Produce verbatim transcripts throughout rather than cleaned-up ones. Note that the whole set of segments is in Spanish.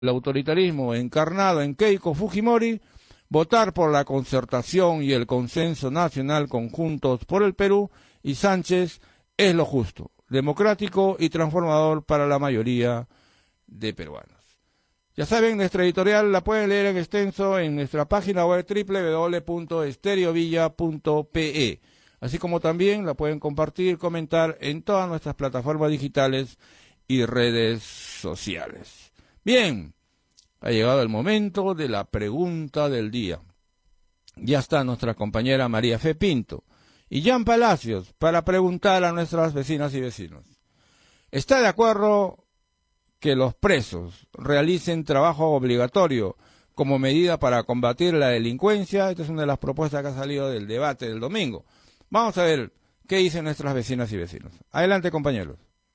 el autoritarismo encarnado en Keiko Fujimori, votar por la concertación y el consenso nacional conjuntos por el Perú y Sánchez es lo justo, democrático y transformador para la mayoría de peruanos. Ya saben, nuestra editorial la pueden leer en extenso en nuestra página web doble u doble u doble u punto estereovilla punto pe e, así como también la pueden compartir, comentar en todas nuestras plataformas digitales y redes sociales. Bien, ha llegado el momento de la pregunta del día. Ya está nuestra compañera María Fe Pinto y Jan Palacios para preguntar a nuestras vecinas y vecinos. ¿Está de acuerdo que los presos realicen trabajo obligatorio como medida para combatir la delincuencia? Esta es una de las propuestas que ha salido del debate del domingo. Vamos a ver qué dicen nuestras vecinas y vecinos. Adelante, compañeros.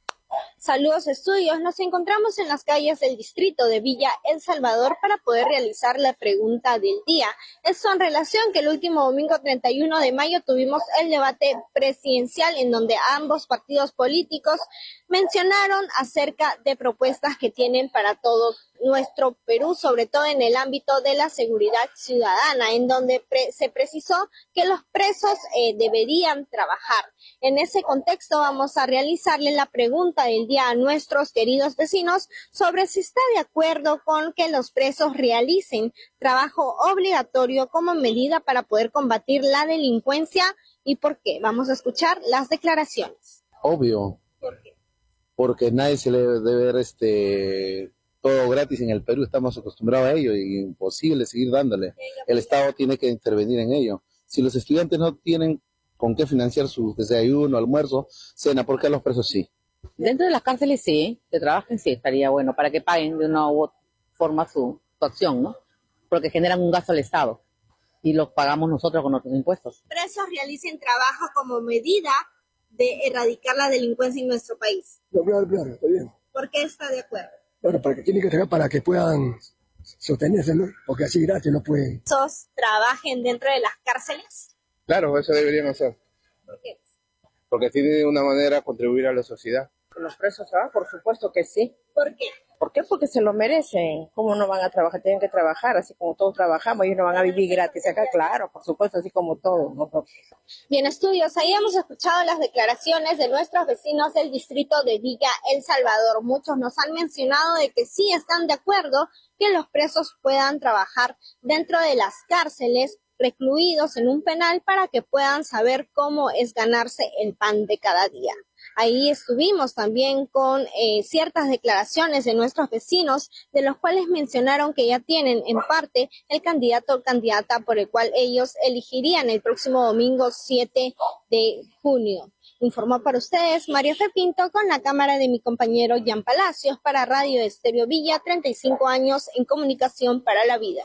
Saludos estudios, nos encontramos en las calles del distrito de Villa El Salvador para poder realizar la pregunta del día. Esto en relación que el último domingo treinta y uno de mayo tuvimos el debate presidencial en donde ambos partidos políticos mencionaron acerca de propuestas que tienen para todo nuestro Perú, sobre todo en el ámbito de la seguridad ciudadana, en donde pre se precisó que los presos eh, deberían trabajar. En ese contexto vamos a realizarle la pregunta del día a nuestros queridos vecinos sobre si está de acuerdo con que los presos realicen trabajo obligatorio como medida para poder combatir la delincuencia y por qué. Vamos a escuchar las declaraciones. Obvio. ¿Por qué? Porque nadie se le debe ver este todo gratis en el Perú, estamos acostumbrados a ello y imposible seguir dándole. El Estado tiene que intervenir en ello. Si los estudiantes no tienen con qué financiar su desayuno, almuerzo, cena, ¿por qué a los presos sí? Dentro de las cárceles sí, que trabajen sí, estaría bueno, para que paguen de una u otra forma su, su acción, ¿no? Porque generan un gasto al Estado y los pagamos nosotros con nuestros impuestos. Presos realicen trabajo como medida de erradicar la delincuencia en nuestro país. No, claro, claro, está bien. ¿Por qué está de acuerdo? Bueno, para que tienen que trabajar para que puedan sostenerse, ¿no? Porque así gratis no pueden. ¿Presos trabajen dentro de las cárceles? Claro, eso deberían hacer. ¿Por qué? Porque así de una manera contribuir a la sociedad. ¿Los presos trabajan? Por supuesto que sí. ¿Por qué? ¿Por qué? Porque se lo merecen. ¿Cómo no van a trabajar? Tienen que trabajar, así como todos trabajamos. Ellos no van a vivir gratis acá, claro, por supuesto, así como todos nosotros. Bien, estudios, ahí hemos escuchado las declaraciones de nuestros vecinos del distrito de Villa El Salvador. Muchos nos han mencionado de que sí están de acuerdo que los presos puedan trabajar dentro de las cárceles, recluidos en un penal, para que puedan saber cómo es ganarse el pan de cada día. Ahí estuvimos también con eh, ciertas declaraciones de nuestros vecinos, de los cuales mencionaron que ya tienen en parte el candidato o candidata por el cual ellos elegirían el próximo domingo siete de junio. Informó para ustedes María Fe Pinto con la cámara de mi compañero Jan Palacios para Radio Estéreo Villa, treinta y cinco años en comunicación para la vida.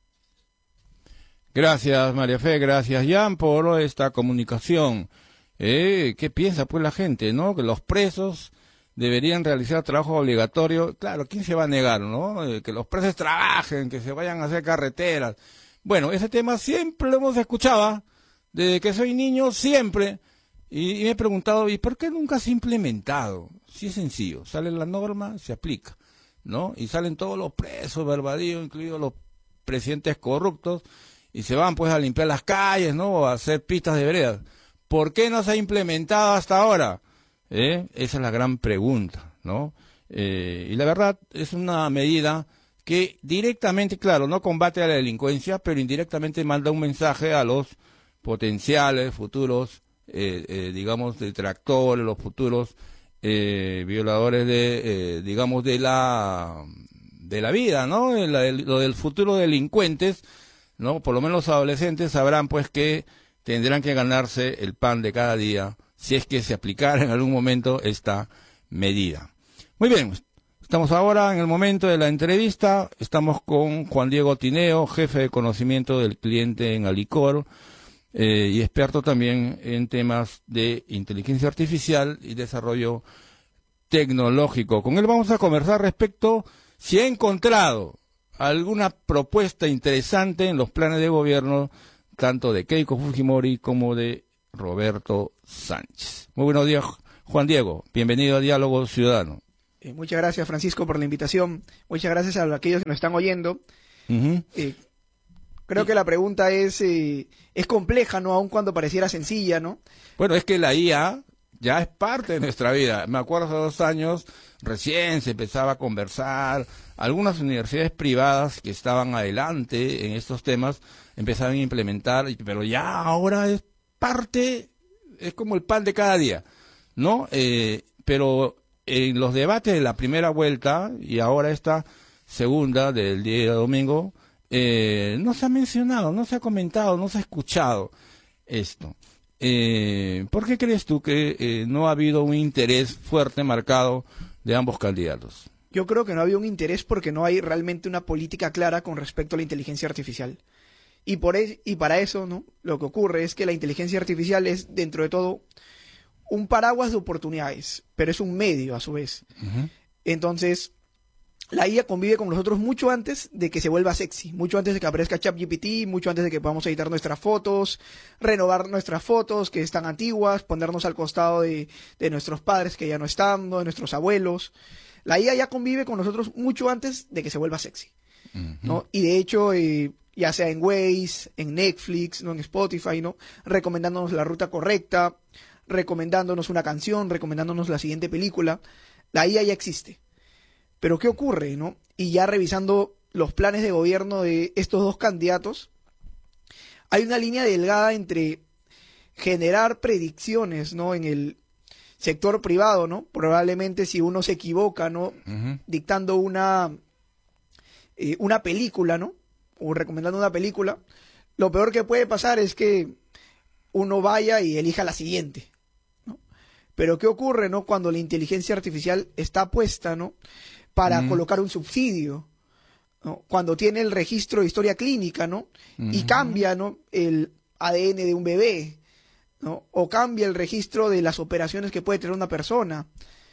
Gracias, María Fe, gracias, Jan, por esta comunicación. Eh, ¿Qué piensa pues la gente, no? Que los presos deberían realizar trabajo obligatorio. Claro, ¿quién se va a negar, no? Eh, que los presos trabajen, que se vayan a hacer carreteras. Bueno, ese tema siempre lo hemos escuchado, desde que soy niño, siempre. Y, y me he preguntado, ¿y por qué nunca se ha implementado? Sí es sencillo, sale la norma, se aplica, ¿no? Y salen todos los presos, barbadillos, incluidos los presidentes corruptos, y se van pues a limpiar las calles, ¿no? O a hacer pistas de veredas. ¿Por qué no se ha implementado hasta ahora? ¿Eh? Esa es la gran pregunta, ¿no? Eh, y la verdad es una medida que directamente, claro, no combate a la delincuencia, pero indirectamente manda un mensaje a los potenciales futuros, eh, eh, digamos, detractores, los futuros eh, violadores de, eh, digamos, de la de la vida, ¿no? La, lo del futuro delincuentes, ¿no? Por lo menos los adolescentes sabrán, pues, que tendrán que ganarse el pan de cada día si es que se aplicara en algún momento esta medida. Muy bien, estamos ahora en el momento de la entrevista. Estamos con Juan Diego Tineo, jefe de conocimiento del cliente en Alicor eh, y experto también en temas de inteligencia artificial y desarrollo tecnológico. Con él vamos a conversar respecto si ha encontrado alguna propuesta interesante en los planes de gobierno tanto de Keiko Fujimori como de Roberto Sánchez. Muy buenos días, Juan Diego. Bienvenido a Diálogo Ciudadano. Eh, muchas gracias, Francisco, por la invitación. Muchas gracias a aquellos que nos están oyendo. Uh-huh. Eh, creo que la pregunta es, eh, es compleja, ¿no? Aun cuando pareciera sencilla, ¿no? Bueno, es que la I A ya es parte de nuestra vida. Me acuerdo hace dos años, recién se empezaba a conversar. Algunas universidades privadas que estaban adelante en estos temas empezaban a implementar, pero ya ahora es parte, es como el pan de cada día, ¿no? Eh, pero en los debates de la primera vuelta y ahora esta segunda del día de domingo, eh, no se ha mencionado, no se ha comentado, no se ha escuchado esto. Eh, ¿Por qué crees tú que eh, no ha habido un interés fuerte, marcado de ambos candidatos? Yo creo que no ha habido un interés porque no hay realmente una política clara con respecto a la inteligencia artificial. Y, por es, y para eso, ¿no? Lo que ocurre es que la inteligencia artificial es, dentro de todo, un paraguas de oportunidades, pero es un medio a su vez. Uh-huh. Entonces, la I A convive con nosotros mucho antes de que se vuelva sexy, mucho antes de que aparezca ChatGPT, mucho antes de que podamos editar nuestras fotos, renovar nuestras fotos que están antiguas, ponernos al costado de, de nuestros padres que ya no están, ¿no? De nuestros abuelos. La I A ya convive con nosotros mucho antes de que se vuelva sexy, uh-huh. ¿no? Y de hecho, eh, ya sea en Waze, en Netflix, ¿no? En Spotify, ¿no? Recomendándonos la ruta correcta, recomendándonos una canción, recomendándonos la siguiente película. La I A ya existe. Pero ¿qué ocurre, no? Y ya revisando los planes de gobierno de estos dos candidatos, hay una línea delgada entre generar predicciones, ¿no? En el sector privado, ¿no? Probablemente si uno se equivoca, ¿no? Uh-huh. Dictando una, eh, una película, ¿no? O recomendando una película, lo peor que puede pasar es que uno vaya y elija la siguiente, ¿no? Pero ¿qué ocurre, no? Cuando la inteligencia artificial está puesta, ¿no? Para mm. colocar un subsidio, ¿no? Cuando tiene el registro de historia clínica, ¿no? Mm. Y cambia, ¿no? El A D N de un bebé, ¿no? O cambia el registro de las operaciones que puede tener una persona.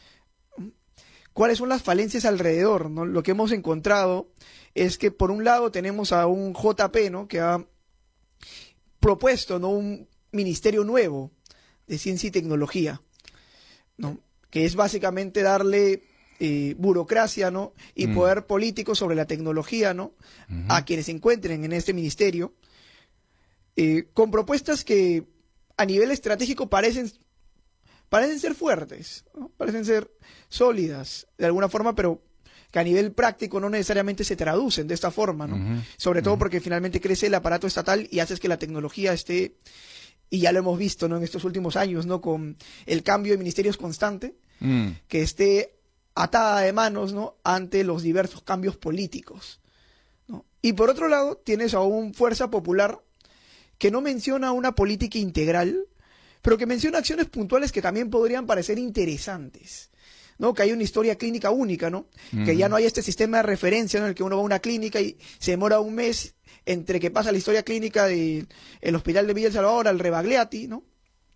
¿Cuáles son las falencias alrededor, ¿no? Lo que hemos encontrado es que por un lado tenemos a un J P, ¿no? Que ha propuesto, ¿no? Un ministerio nuevo de ciencia y tecnología, ¿no? Que es básicamente darle eh, burocracia, ¿no? Y mm. poder político sobre la tecnología, ¿no? Uh-huh. A quienes se encuentren en este ministerio, eh, con propuestas que a nivel estratégico parecen parecen ser fuertes, ¿no? Parecen ser sólidas de alguna forma, pero que a nivel práctico no necesariamente se traducen de esta forma, ¿no? Uh-huh. Sobre uh-huh. todo porque finalmente crece el aparato estatal y haces que la tecnología esté, y ya lo hemos visto, ¿no? En estos últimos años, ¿no? Con el cambio de ministerios constante, mm. que esté atada de manos, ¿no? Ante los diversos cambios políticos, ¿no? Y por otro lado, tienes a un Fuerza Popular que no menciona una política integral, pero que menciona acciones puntuales que también podrían parecer interesantes, ¿no? Que hay una historia clínica única, ¿no? Mm. Que ya no hay este sistema de referencia, ¿no? En el que uno va a una clínica y se demora un mes entre que pasa la historia clínica del hospital de Villa El Salvador al Rebagliati, ¿no?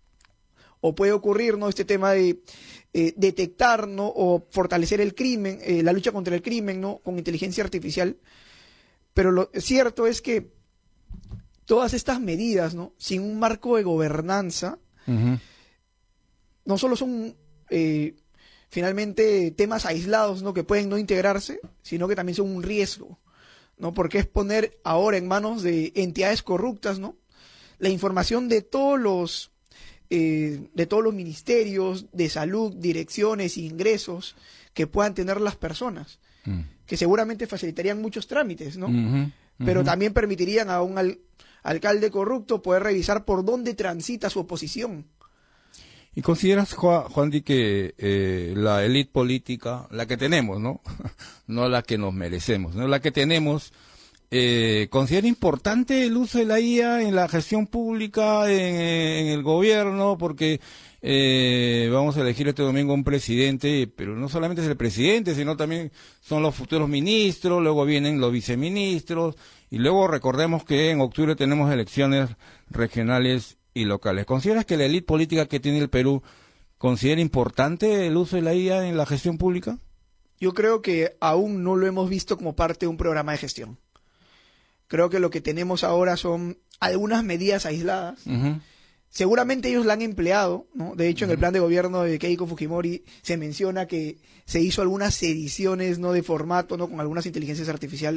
O puede ocurrir, ¿no? Este tema de eh, detectar, ¿no? O fortalecer el crimen, eh, la lucha contra el crimen, ¿no? Con inteligencia artificial. Pero lo cierto es que todas estas medidas, ¿no? Sin un marco de gobernanza, uh-huh. no solo son eh, finalmente temas aislados, ¿no? Que pueden no integrarse, sino que también son un riesgo, ¿no? Porque es poner ahora en manos de entidades corruptas, ¿no? La información de todos los eh, de todos los ministerios de salud, direcciones e ingresos que puedan tener las personas, mm. que seguramente facilitarían muchos trámites, ¿no? Uh-huh, uh-huh. Pero también permitirían a un al, alcalde corrupto poder revisar por dónde transita su oposición. ¿Y consideras, Juan, Juan Di, que eh, la élite política, la que tenemos, ¿no? No la que nos merecemos, ¿no? La que tenemos, eh, ¿considera importante el uso de la I A en la gestión pública, en, en el gobierno? Porque eh, vamos a elegir este domingo un presidente, pero no solamente es el presidente, sino también son los futuros ministros, luego vienen los viceministros, y luego recordemos que en octubre tenemos elecciones regionales y locales. ¿Consideras que la élite política que tiene el Perú considera importante el uso de la I A en la gestión pública? Yo creo que aún no lo hemos visto como parte de un programa de gestión. Creo que lo que tenemos ahora son algunas medidas aisladas, uh-huh. Seguramente ellos la han empleado, ¿no? De hecho, en el plan de gobierno de Keiko Fujimori se menciona que se hizo algunas ediciones, ¿no? De formato, ¿no? Con algunas inteligencias artificiales